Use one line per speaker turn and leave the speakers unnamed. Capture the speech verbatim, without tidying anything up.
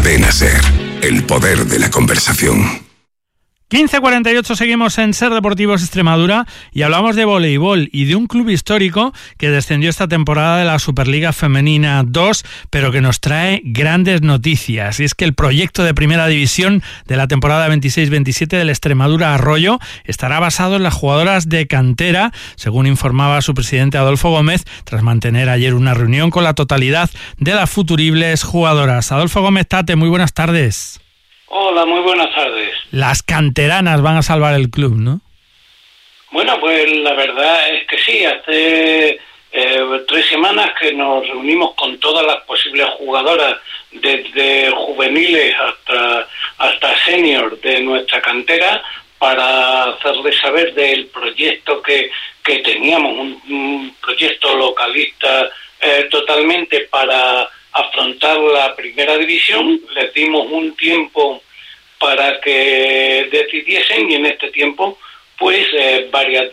Cadena SER, el poder de la conversación.
quince cuarenta y ocho, seguimos en SER Deportivos Extremadura y hablamos de voleibol y de un club histórico que descendió esta temporada de la Superliga Femenina dos, pero que nos trae grandes noticias. Y es que el proyecto de primera división de la temporada veintiséis veintisiete del Extremadura Arroyo estará basado en las jugadoras de cantera, según informaba su presidente Adolfo Gómez, tras mantener ayer una reunión con la totalidad de las futuribles jugadoras. Adolfo Gómez Tate, muy buenas tardes.
Hola, muy buenas tardes.
Las canteranas van a salvar el club, ¿no?
Bueno, pues la verdad es que sí, hace eh, tres semanas que nos reunimos con todas las posibles jugadoras, desde juveniles hasta, hasta senior de nuestra cantera, para hacerles saber del proyecto que, que teníamos, un, un proyecto localista eh, totalmente para afrontar la primera división. Les dimos un tiempo para que decidiesen y en este tiempo pues eh, varias